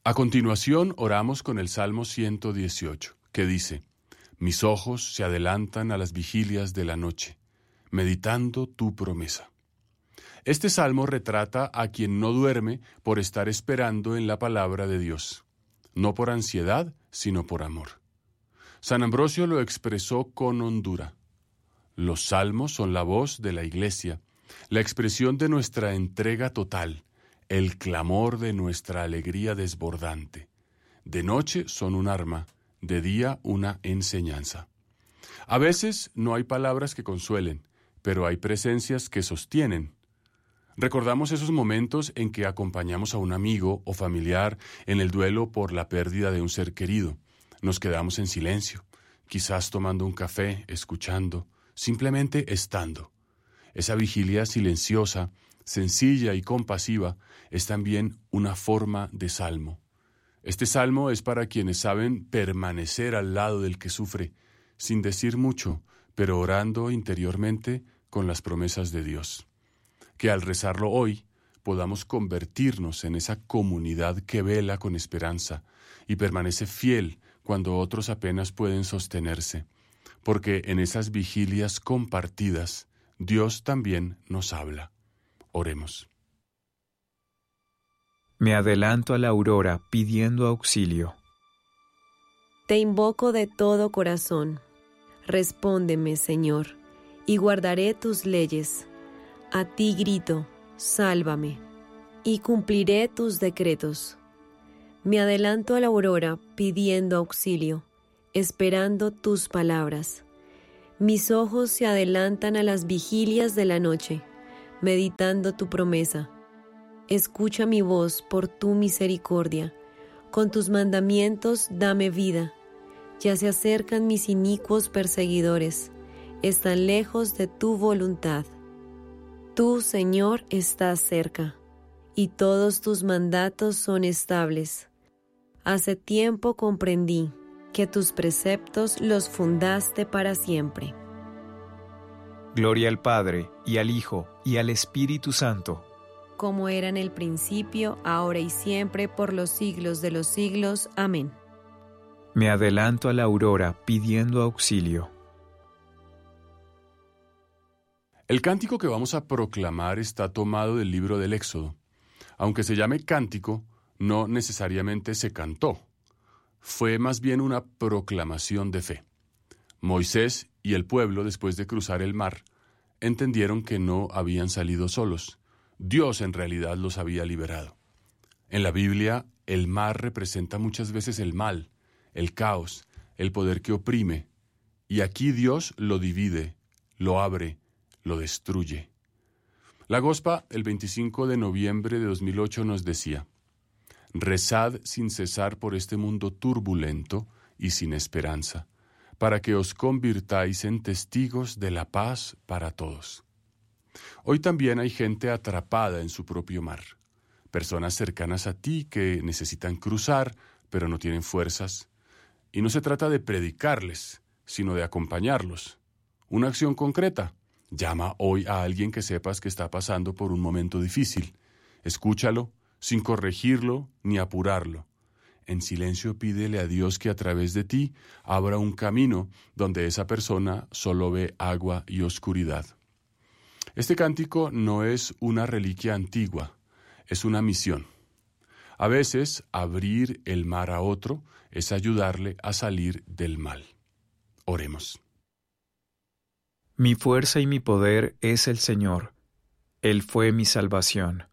A continuación, oramos con el Salmo 118, que dice: Mis ojos se adelantan a las vigilias de la noche, meditando tu promesa. Este salmo retrata a quien no duerme por estar esperando en la palabra de Dios, no por ansiedad, sino por amor. San Ambrosio lo expresó con hondura. Los salmos son la voz de la Iglesia, la expresión de nuestra entrega total, el clamor de nuestra alegría desbordante. De noche son un arma, de día una enseñanza. A veces no hay palabras que consuelen, pero hay presencias que sostienen. Recordamos esos momentos en que acompañamos a un amigo o familiar en el duelo por la pérdida de un ser querido. Nos quedamos en silencio, quizás tomando un café, escuchando, simplemente estando. Esa vigilia silenciosa, sencilla y compasiva es también una forma de salmo. Este salmo es para quienes saben permanecer al lado del que sufre, sin decir mucho, pero orando interiormente con las promesas de Dios. Que al rezarlo hoy podamos convertirnos en esa comunidad que vela con esperanza y permanece fiel cuando otros apenas pueden sostenerse, porque en esas vigilias compartidas Dios también nos habla. Oremos. Me adelanto a la aurora pidiendo auxilio. Te invoco de todo corazón. Respóndeme, Señor, y guardaré tus leyes. A ti grito, sálvame, y cumpliré tus decretos. Me adelanto a la aurora pidiendo auxilio, esperando tus palabras. Mis ojos se adelantan a las vigilias de la noche, meditando tu promesa. Escucha mi voz por tu misericordia. Con tus mandamientos dame vida. Ya se acercan mis inicuos perseguidores. Están lejos de tu voluntad. Tú, Señor, estás cerca, y todos tus mandatos son estables. Hace tiempo comprendí que tus preceptos los fundaste para siempre. Gloria al Padre, y al Hijo, y al Espíritu Santo. Como era en el principio, ahora y siempre, por los siglos de los siglos. Amén. Me adelanto a la aurora pidiendo auxilio. El cántico que vamos a proclamar está tomado del libro del Éxodo. Aunque se llame cántico, no necesariamente se cantó. Fue más bien una proclamación de fe. Moisés y el pueblo, después de cruzar el mar, entendieron que no habían salido solos. Dios en realidad los había liberado. En la Biblia, el mar representa muchas veces el mal, el caos, el poder que oprime. Y aquí Dios lo divide, lo abre, lo destruye. La Gospa, el 25 de noviembre de 2008, nos decía: rezad sin cesar por este mundo turbulento y sin esperanza, para que os convirtáis en testigos de la paz para todos. Hoy también hay gente atrapada en su propio mar, personas cercanas a ti que necesitan cruzar, pero no tienen fuerzas. Y no se trata de predicarles, sino de acompañarlos. Una acción concreta. Llama hoy a alguien que sepas que está pasando por un momento difícil. Escúchalo, sin corregirlo ni apurarlo. En silencio pídele a Dios que a través de ti abra un camino donde esa persona solo ve agua y oscuridad. Este cántico no es una reliquia antigua, es una misión. A veces, abrir el mar a otro es ayudarle a salir del mal. Oremos. Mi fuerza y mi poder es el Señor. Él fue mi salvación.